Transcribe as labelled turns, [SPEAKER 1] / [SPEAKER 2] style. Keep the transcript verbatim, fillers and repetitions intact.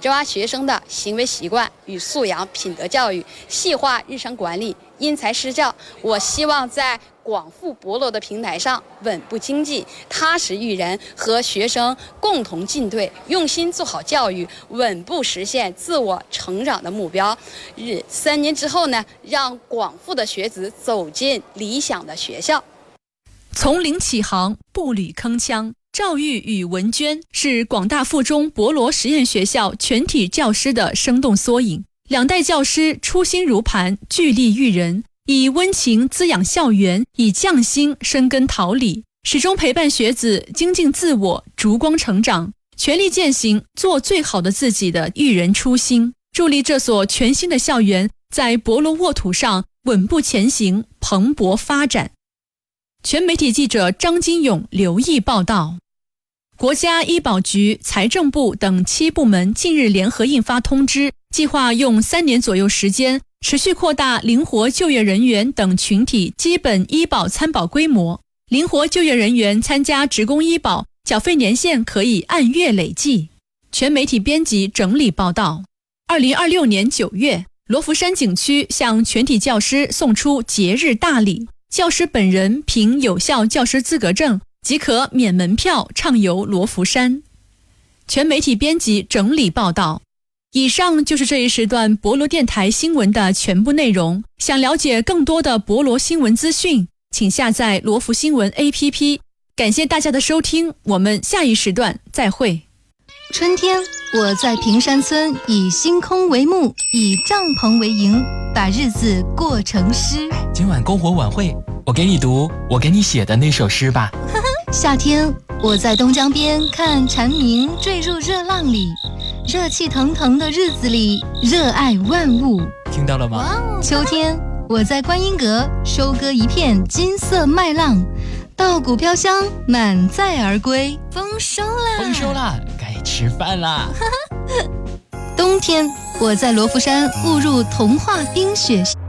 [SPEAKER 1] 抓学生的行为习惯与素养品德教育，细化日常管理，因材施教。我希望在广富博罗的平台上稳步经济，踏实育人，和学生共同进退，用心做好教育，稳步实现自我成长的目标。日三年之后呢，让广富的学子走进理想的学校。
[SPEAKER 2] 从零起航，步履铿锵。赵玉与文娟是广大附中博罗实验学校全体教师的生动缩影。两代教师初心如磐，聚力育人，以温情滋养校园，以匠心深耕桃李，始终陪伴学子精进自我，烛光成长，全力践行做最好的自己的育人初心，助力这所全新的校园在博罗沃土上稳步前行，蓬勃发展。全媒体记者张金勇留意报道。国家医保局、财政部等七部门近日联合印发通知，计划用三年左右时间，持续扩大灵活就业人员等群体基本医保参保规模。灵活就业人员参加职工医保，缴费年限可以按月累计。全媒体编辑整理报道。二零二六年九月，罗浮山景区向全体教师送出节日大礼，教师本人凭有效教师资格证即可免门票畅游罗浮山。全媒体编辑整理报道。以上就是这一时段博罗电台新闻的全部内容。想了解更多的博罗新闻资讯，请下载罗浮新闻 A P P。 感谢大家的收听，我们下一时段再会。
[SPEAKER 3] 春天，我在平山村以星空为幕，以帐篷为营，把日子过成诗。
[SPEAKER 4] 今晚篝火晚会，我给你读我给你写的那首诗吧。
[SPEAKER 3] 夏天，我在东江边看蝉鸣坠入热浪里，热气腾腾的日子里，热爱万物。
[SPEAKER 4] 听到了吗？
[SPEAKER 3] 秋天，我在观音阁收割一片金色麦浪，稻谷飘香，满载而归。丰收啦！
[SPEAKER 4] 丰收啦！该吃饭啦！
[SPEAKER 3] 冬天，我在罗浮山误入童话冰雪。